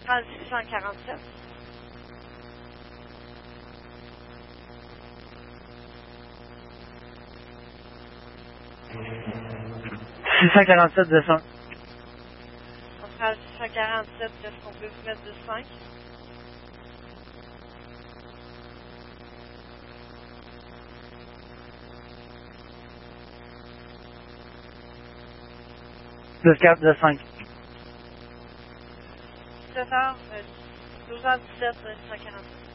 Centrale 647. « 647 descend. » Centrale 647, est-ce qu'on peut vous mettre du 5? De 4 de 5. 17h, 12h17, 647.